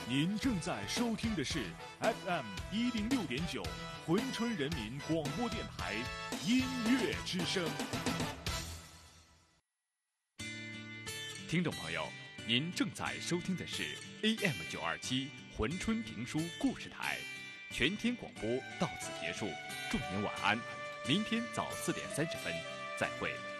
您正在收听的是 FM 106.9珲春人民广播电台音乐之声。听众朋友，您正在收听的是 AM 927珲春评书故事台，全天广播到此结束，祝您晚安，明天早4点30分再会。